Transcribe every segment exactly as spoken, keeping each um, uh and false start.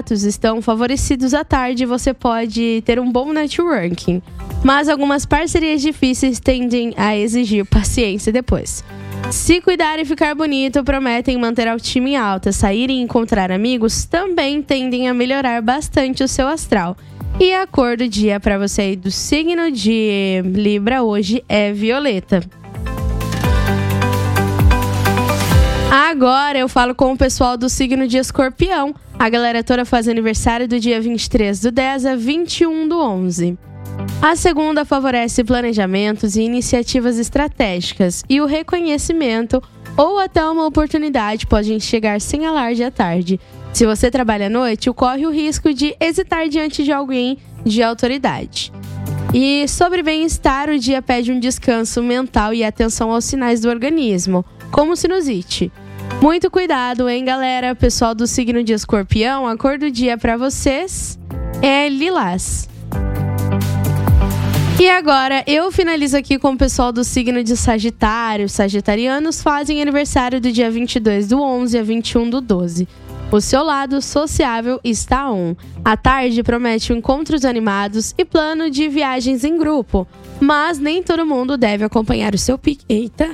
contatos estão favorecidos à tarde e você pode ter um bom networking. Mas algumas parcerias difíceis tendem a exigir paciência depois. Se cuidar e ficar bonito, prometem manter a autoestima em alta. Sair e encontrar amigos também tendem a melhorar bastante o seu astral. E a cor do dia para você aí do signo de Libra hoje é violeta. Agora eu falo com o pessoal do signo de Escorpião. A galera toda faz aniversário do dia vinte e três do dez a vinte e um do onze. A segunda favorece planejamentos e iniciativas estratégicas, e o reconhecimento ou até uma oportunidade pode chegar sem alarde à tarde. Se você trabalha à noite, corre o risco de hesitar diante de alguém de autoridade. E sobre bem-estar, o dia pede um descanso mental e atenção aos sinais do organismo, como sinusite. Muito cuidado, hein, galera? Pessoal do signo de Escorpião, a cor do dia para vocês é lilás. E agora eu finalizo aqui com o pessoal do signo de Sagitário. Sagitarianos fazem aniversário do dia vinte e dois do onze a vinte e um do doze. O seu lado sociável está on. A tarde promete encontros animados e plano de viagens em grupo. Mas nem todo mundo deve acompanhar o seu pique. Eita!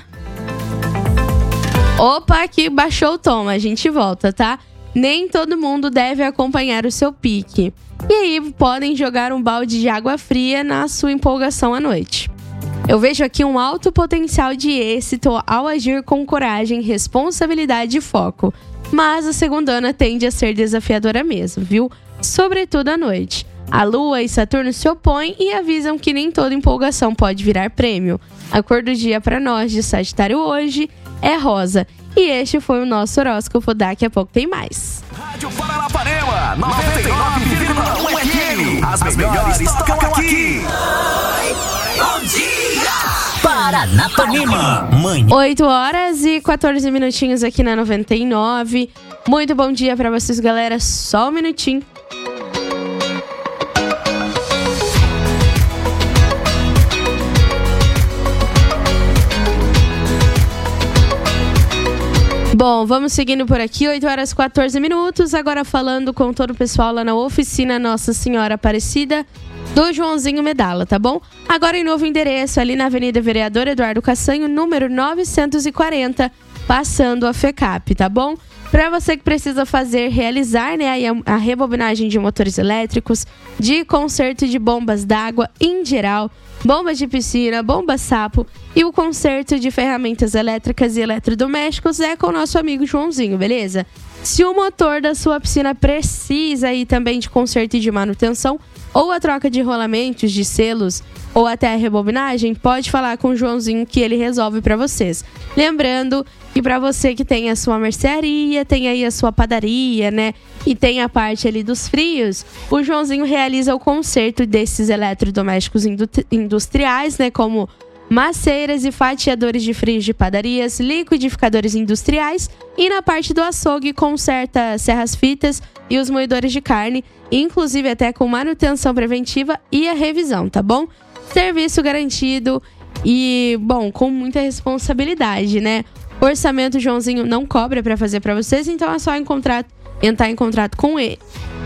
Opa, aqui baixou o tom, a gente volta, tá? Nem todo mundo deve acompanhar o seu pique. E aí podem jogar um balde de água fria na sua empolgação à noite. Eu vejo aqui um alto potencial de êxito ao agir com coragem, responsabilidade e foco. Mas a segundana tende a ser desafiadora mesmo, viu? Sobretudo à noite. A Lua e Saturno se opõem e avisam que nem toda empolgação pode virar prêmio. A cor do dia para nós de Sagitário hoje é rosa. E este foi o nosso horóscopo. Daqui a pouco tem mais. Rádio Paranapanema, noventa e nove vírgula um F M. As melhores tocam aqui. Bom dia! Paranapanema, manhã. oito horas e quatorze minutinhos aqui na noventa e nove. Muito bom dia pra vocês, galera. Só um minutinho. Bom, vamos seguindo por aqui, oito horas e quatorze minutos, agora falando com todo o pessoal lá na oficina Nossa Senhora Aparecida do Joãozinho Medala, tá bom? Agora em novo endereço, ali na Avenida Vereador Eduardo Cassanho, número novecentos e quarenta, passando a FECAP, tá bom? Para você que precisa fazer, realizar, né, a, a rebobinagem de motores elétricos, de conserto de bombas d'água em geral, bombas de piscina, bomba sapo e o conserto de ferramentas elétricas e eletrodomésticos é com o nosso amigo Joãozinho, beleza? Se o motor da sua piscina precisa aí também de conserto e de manutenção, ou a troca de rolamentos, de selos, ou até a rebobinagem, pode falar com o Joãozinho que ele resolve para vocês. Lembrando que para você que tem a sua mercearia, tem aí a sua padaria, né? E tem a parte ali dos frios, o Joãozinho realiza o conserto desses eletrodomésticos industriais, né? Como maceiras e fatiadores de frios de padarias, liquidificadores industriais e na parte do açougue conserta serras-fitas e os moedores de carne, inclusive até com manutenção preventiva e a revisão, tá bom? Serviço garantido e, bom, com muita responsabilidade, né? Orçamento Joãozinho não cobra para fazer para vocês, então é só encontrar, entrar em contato com ele.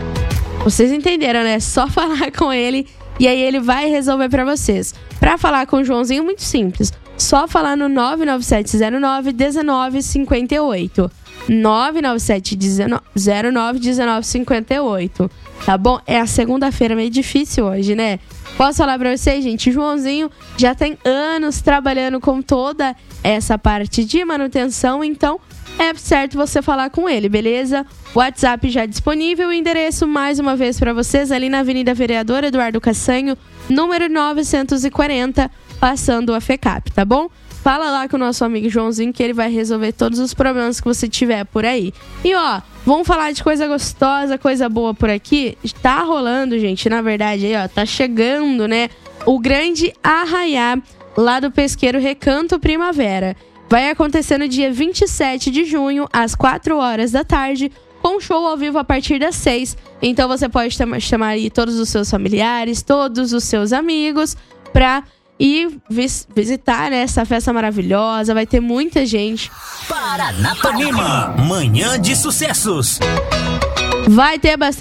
Vocês entenderam, né? É só falar com ele e aí ele vai resolver para vocês. Para falar com o Joãozinho, muito simples. Só falar no nove nove sete zero nove um nove cinco oito. nove nove sete zero nove um nove cinco oito. Tá bom? É a segunda-feira, meio difícil hoje, né? Posso falar pra vocês, gente? O Joãozinho já tem anos trabalhando com toda essa parte de manutenção, então é certo você falar com ele, beleza? WhatsApp já disponível, o endereço mais uma vez para vocês ali na Avenida Vereador Eduardo Cassanho, número novecentos e quarenta, passando a FECAP, tá bom? Fala lá com o nosso amigo Joãozinho que ele vai resolver todos os problemas que você tiver por aí. E ó, vamos falar de coisa gostosa, coisa boa por aqui? Tá rolando, gente, na verdade aí ó, tá chegando, né? O grande arraiá lá do Pesqueiro Recanto Primavera. Vai acontecer no dia vinte e sete de junho, às quatro horas da tarde, com show ao vivo a partir das seis. Então você pode chamar aí todos os seus familiares, todos os seus amigos, pra ir vis- visitar, né, essa festa maravilhosa. Vai ter muita gente. Paranapanema, manhã de sucessos. Vai ter bastante